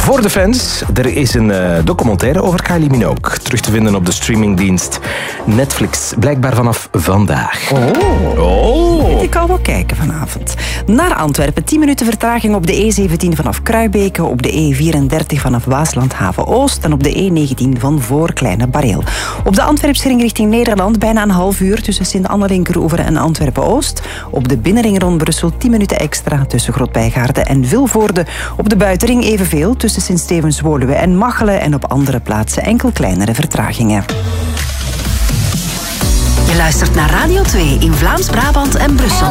Voor de fans, er is een documentaire over Kylie Minogue. Terug te vinden op de streamingdienst Netflix. Blijkbaar vanaf vandaag. Ik kan wel kijken vanavond. Naar Antwerpen. 10 minuten vertraging op de E17 vanaf Kruibeke, op de E34 vanaf Waasland-Haven-Oost en op de E19 van voor Kleine Bareel. Op de Antwerpsring richting Nederland bijna een half uur tussen Sint-Anne-Linkeroever en Antwerpen-Oost. Op de binnenring rond Brussel 10 minuten extra tussen Grootbijgaarden en Vilvoorde. Op de buitenring evenveel tussen Sint-Stevens-Woluwe en Machelen en op andere plaatsen enkel kleinere vertragingen. Je luistert naar Radio 2 in Vlaams-Brabant en Brussel.